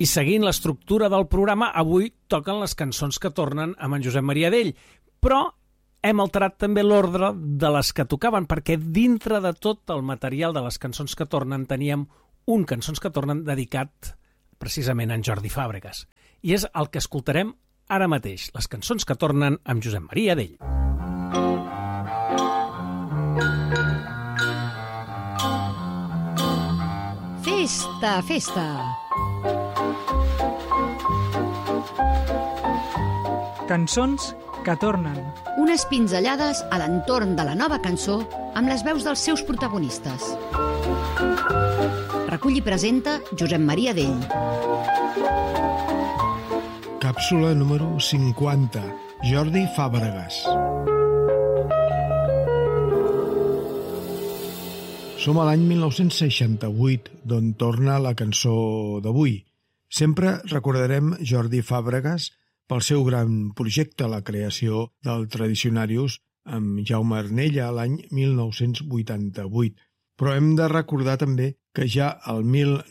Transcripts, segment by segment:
I seguint l'estructura del programa, avui toquen les cançons que tornen amb en Josep Maria Dell, però hem alterat també l'ordre de les que tocaven, perquè dintre de tot el material de les cançons que tornen teníem un Cançons que tornen dedicat precisament a en Jordi Fàbregas. I és el que escoltarem ara mateix, les cançons que tornen amb Josep Maria Dell. Festa, festa! Cançons que tornen. Unes pinzellades a l'entorn de la nova cançó amb les veus dels seus protagonistes. Recull i presenta Josep Maria Dell. Càpsula número 50. Jordi Fàbregas. Som a l'any 1968, d'on torna la cançó d'avui. Sempre recordarem Jordi Fàbregas pel seu gran projecte, la creació del Tradicionarius amb Jaume Arnella l'any 1988. Però hem de recordar també que ja el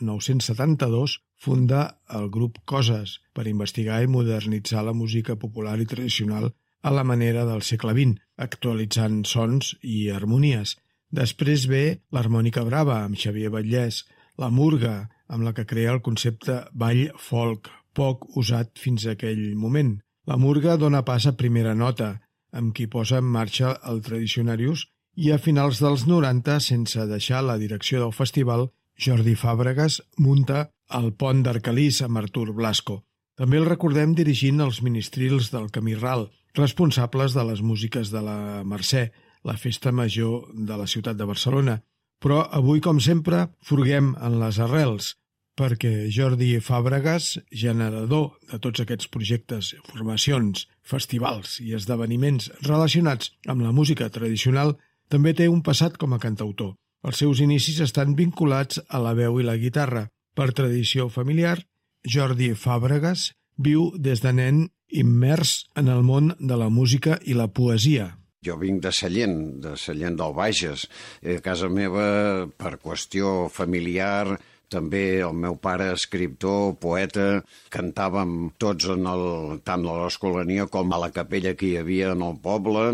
1972 funda el grup Coses per investigar i modernitzar la música popular i tradicional a la manera del segle XX, actualitzant sons i harmonies. Després ve l'harmònica brava amb Xavier Batllès, la murga amb la que crea el concepte ball folk, poc usat fins a aquell moment. La murga dona pas a Primera Nota, amb qui posa en marxa el Tradicionarius, i a finals dels 90, sense deixar la direcció del festival, Jordi Fàbregas munta el Pont d'Arcalís amb Artur Blasco. També el recordem dirigint els ministrils del Camí Ral, responsables de les músiques de la Mercè, la festa major de la ciutat de Barcelona. Però avui, com sempre, furguem en les arrels, perquè Jordi Fàbregas, generador de tots aquests projectes, formacions, festivals i esdeveniments relacionats amb la música tradicional, també té un passat com a cantautor. Els seus inicis estan vinculats a la veu i la guitarra. Per tradició familiar, Jordi Fàbregas viu des de nen immers en el món de la música i la poesia. Jo vinc de Sallent del Bages. A casa meva, per qüestió familiar, també el meu pare, escriptor, poeta, cantàvem tots tant a l'Escolania com a la capella que hi havia en el poble.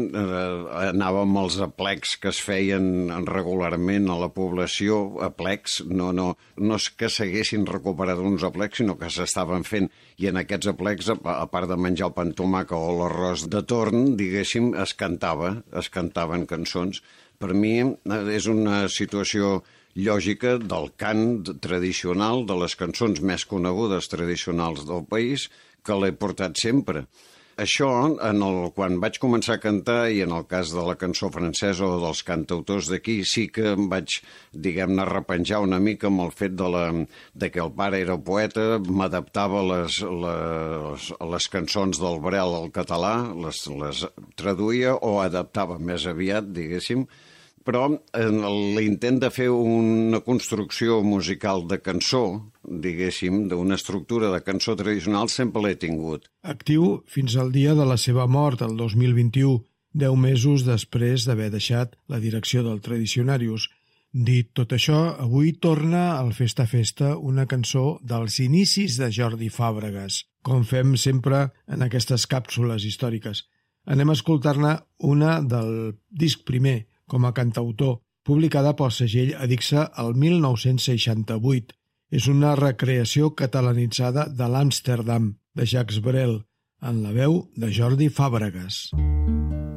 Anàvem als aplecs que es feien regularment a la població, aplecs, no és que s'haguessin recuperat uns aplecs, sinó que s'estaven fent. I en aquests aplecs, a part de menjar el pa amb tomàquet o l'arròs de torn, diguéssim, es cantaven cançons. Per mi és una situació lògica del cant tradicional, de les cançons més conegudes tradicionals del país, que l'he portat sempre. Això, quan vaig començar a cantar, i en el cas de la cançó francesa o dels cantautors d'aquí, sí que em vaig, diguem-ne, repenjar una mica amb el fet de que el pare era poeta, m'adaptava les cançons del Brel al català, les traduïa o adaptava més aviat, diguéssim, però l'intent de fer una construcció musical de cançó, diguéssim, d'una estructura de cançó tradicional, sempre l'he tingut. Actiu fins al dia de la seva mort, el 2021, 10 mesos després d'haver deixat la direcció del Tradicionarius. Dit tot això, avui torna al Festa Festa una cançó dels inicis de Jordi Fàbregas, com fem sempre en aquestes càpsules històriques. Anem a escoltar-ne una del disc primer, com a cantautor, publicada pel segell Adixa el 1968. És una recreació catalanitzada de l'Amsterdam, de Jacques Brel, en la veu de Jordi Fàbregas.